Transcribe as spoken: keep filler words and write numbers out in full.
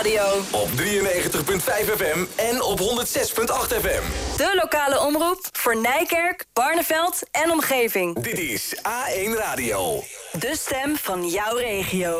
Radio. Op drieënnegentig komma vijf F M en op honderd zes komma acht F M. De lokale omroep voor Nijkerk, Barneveld en omgeving. Dit is A één Radio. De stem van jouw regio.